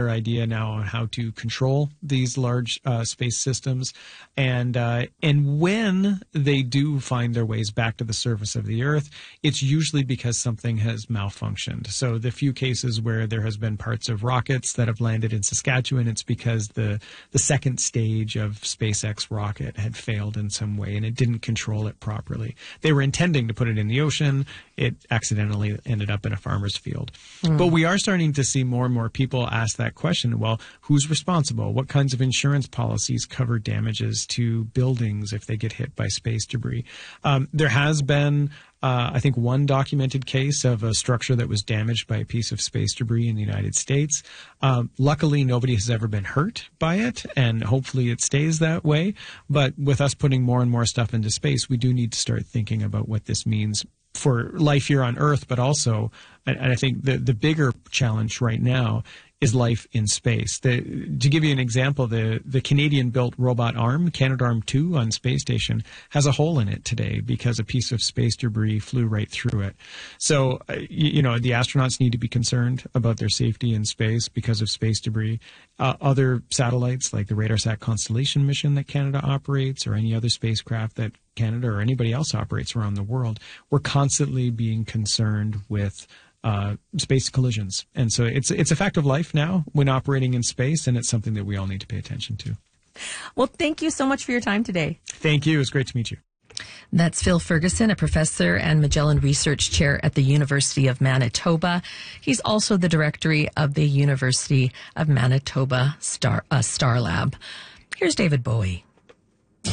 idea now on how to control these large space systems. And when they do find their ways back to the surface of the Earth, it's usually because something has malfunctioned. So the few cases where there has been parts of rockets that have landed in Saskatchewan, it's because the second stage of SpaceX rocket had failed in some way and it didn't control it properly. They were intending to put it in the ocean. It accidentally ended up in a farmer's field. But we are starting to see more and more people ask that question. Well, who's responsible? What kinds of insurance policies cover damages to buildings if they get hit by space debris? There has been I think one documented case of a structure that was damaged by a piece of space debris in the United States. Luckily, nobody has ever been hurt by it, and hopefully it stays that way. But with us putting more and more stuff into space, we do need to start thinking about what this means for life here on Earth, but also, and I think the bigger challenge right now is life in space. To give you an example, the Canadian-built robot arm, Canadarm2 on Space Station, has a hole in it today because a piece of space debris flew right through it. So, the astronauts need to be concerned about their safety in space because of space debris. Other satellites, like the RadarSat Constellation mission that Canada operates, or any other spacecraft that Canada or anybody else operates around the world, we're constantly being concerned with space collisions. And so it's a fact of life now when operating in space, and it's something that we all need to pay attention to. Well, thank you so much for your time today. Thank you. It was great to meet you. That's Phil Ferguson, a professor and Magellan Research Chair at the University of Manitoba. He's also the director of the University of Manitoba Star Lab. Here's David Bowie.